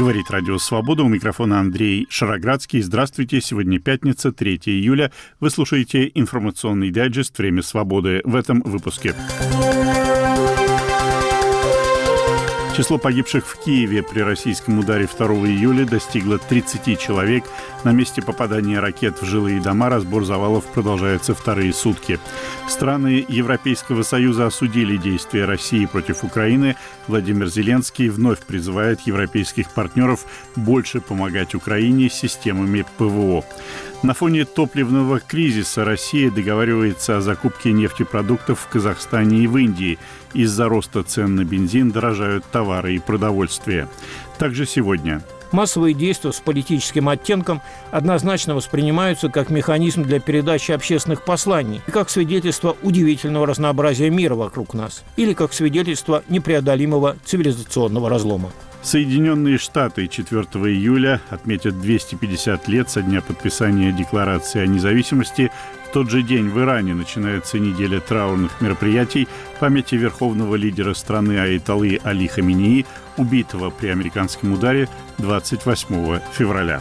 Говорит Радио Свобода. У микрофона Андрей Шароградский. Здравствуйте. Сегодня пятница, 3 июля. Вы слушаете информационный дайджест «Время свободы». В этом выпуске. Число погибших в Киеве при российском ударе 2 июля достигло 30 человек. На месте попадания ракет в жилые дома разбор завалов продолжается вторые сутки. Страны Европейского Союза осудили действия России против Украины. Владимир Зеленский вновь призывает европейских партнеров больше помогать Украине с системами ПВО. На фоне топливного кризиса Россия договаривается о закупке нефтепродуктов в Казахстане и в Индии. Из-за роста цен на бензин дорожают товары и продовольствие. Также сегодня. Массовые действия с политическим оттенком однозначно воспринимаются как механизм для передачи общественных посланий, и как свидетельство удивительного разнообразия мира вокруг нас, или как свидетельство непреодолимого цивилизационного разлома. Соединенные Штаты 4 июля отметят 250 лет со дня подписания Декларации о независимости. В тот же день в Иране начинается неделя траурных мероприятий в памяти верховного лидера страны Аятоллы Али Хаминеи, убитого при американском ударе 28 февраля.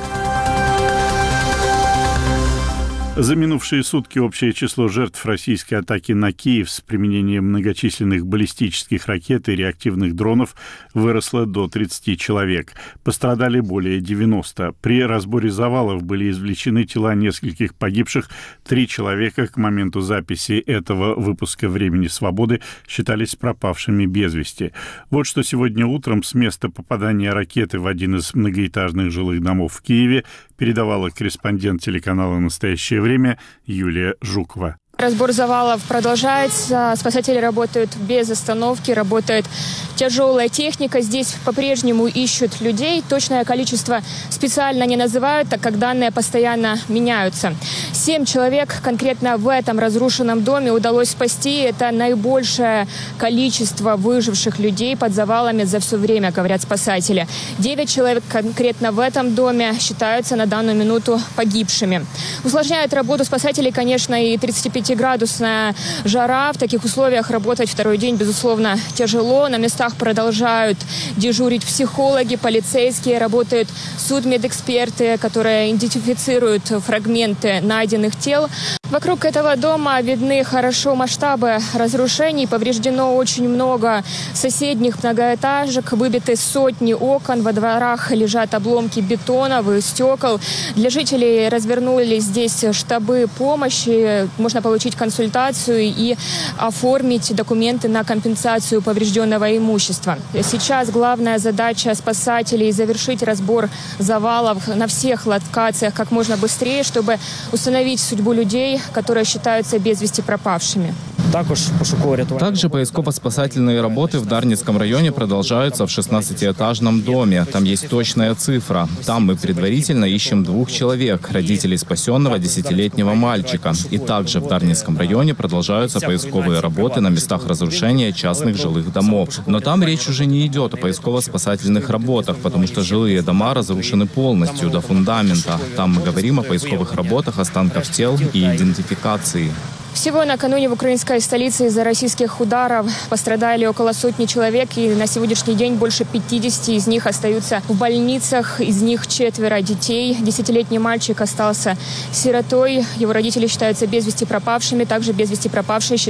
За минувшие сутки общее число жертв российской атаки на Киев с применением многочисленных баллистических ракет и реактивных дронов выросло до 30 человек. Пострадали более 90. При разборе завалов были извлечены тела нескольких погибших. 3 человека к моменту записи этого выпуска «Времени свободы» считались пропавшими без вести. Вот что сегодня утром с места попадания ракеты в один из многоэтажных жилых домов в Киеве передавала корреспондент телеканала «Настоящее время» Юлия Жукова. Разбор завалов продолжается. Спасатели работают без остановки, работает тяжелая техника. Здесь по-прежнему ищут людей. Точное количество специально не называют, так как данные постоянно меняются. 7 человек конкретно в этом разрушенном доме удалось спасти. Это наибольшее количество выживших людей под завалами за все время, говорят спасатели. 9 человек конкретно в этом доме считаются на данную минуту погибшими. Усложняет работу спасателей, конечно, и 35-градусная жара. В таких условиях работать второй день, безусловно, тяжело. На местах продолжают дежурить психологи, полицейские, работают судмедэксперты, которые идентифицируют фрагменты найденных тел. Вокруг этого дома видны хорошо масштабы разрушений. Повреждено очень много соседних многоэтажек, выбиты сотни окон. Во дворах лежат обломки бетонов и стекол. Для жителей развернули здесь штабы помощи. Можно получить консультацию и оформить документы на компенсацию поврежденного имущества. Сейчас главная задача спасателей – завершить разбор завалов на всех локациях как можно быстрее, чтобы установить судьбу людей, которые считаются без вести пропавшими. Также поисково-спасательные работы в Дарницком районе продолжаются в 16-этажном доме. Там есть точная цифра. Там мы предварительно ищем 2 человек, родителей спасенного 10-летнего мальчика. И также в Дарницком районе продолжаются поисковые работы на местах разрушения частных жилых домов. Но там речь уже не идет о поисково-спасательных работах, потому что жилые дома разрушены полностью до фундамента. Там мы говорим о поисковых работах останков тел и идентификации. Всего накануне в украинской столице из-за российских ударов пострадали около 100 человек, и на сегодняшний день больше 50 из них остаются в больницах, из них 4 детей. 10-летний мальчик остался сиротой, его родители считаются без вести пропавшими, также без вести пропавшие